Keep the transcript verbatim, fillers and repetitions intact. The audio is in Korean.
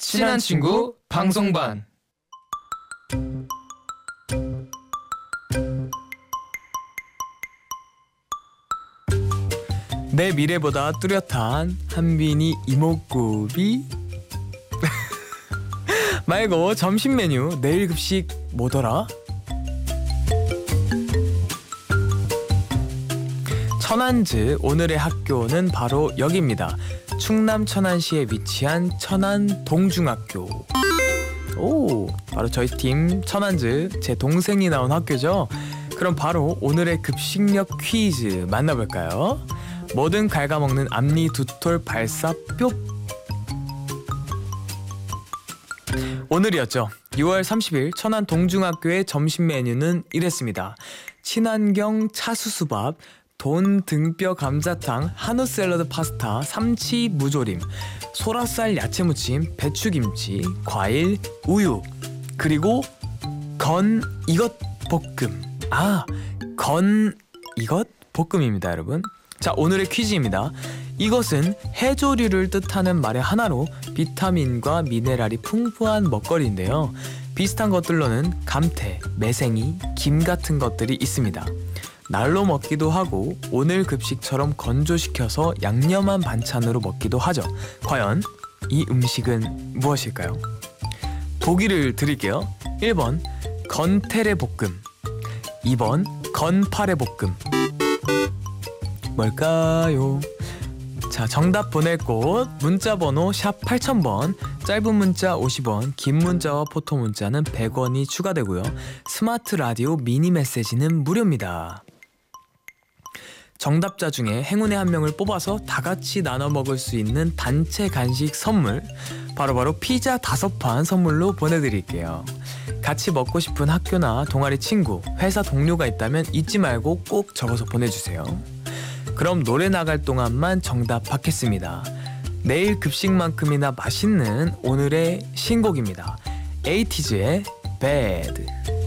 친한 친구 방송반. 내 미래보다 뚜렷한 한빈이 이목구비. 말고 점심 메뉴 내일 급식 뭐더라? 천안즈 오늘의 학교는 바로 여기입니다. 충남 천안시에 위치한 천안동중학교. 오, 바로 저희 팀 천안즈 제 동생이 나온 학교죠. 그럼 바로 오늘의 급식력 퀴즈 만나볼까요? 뭐든 갉아먹는 앞니 두톨 발사 뿅. 오늘이었죠. 유월 삼십일 천안 동중학교의 점심 메뉴는 이랬습니다. 친환경 차수수밥, 돈 등뼈 감자탕, 한우 샐러드 파스타, 삼치 무조림, 소라쌀 야채무침, 배추김치, 과일, 우유, 그리고 건 이것 볶음. 아, 건 이것 볶음입니다, 여러분. 자, 오늘의 퀴즈입니다. 이것은 해조류를 뜻하는 말의 하나로 비타민과 미네랄이 풍부한 먹거리인데요. 비슷한 것들로는 감태, 매생이, 김 같은 것들이 있습니다. 날로 먹기도 하고 오늘 급식처럼 건조시켜서 양념한 반찬으로 먹기도 하죠. 과연 이 음식은 무엇일까요? 보기를 드릴게요. 일 번 건테레 볶음, 이 번 건파레 볶음. 뭘까요? 자, 정답 보낼 곳 문자번호 샵 팔천 번, 짧은 문자 오십 원, 긴 문자와 포토 문자는 백 원이 추가되고요. 스마트 라디오 미니 메시지는 무료입니다. 정답자 중에 행운의 한 명을 뽑아서 다 같이 나눠 먹을 수 있는 단체 간식 선물, 바로바로 피자 다섯 판 선물로 보내드릴게요. 같이 먹고 싶은 학교나 동아리 친구, 회사 동료가 있다면 잊지 말고 꼭 적어서 보내주세요. 그럼 노래 나갈 동안만 정답 받겠습니다. 내일 급식만큼이나 맛있는 오늘의 신곡입니다. 에이티즈의 Bad.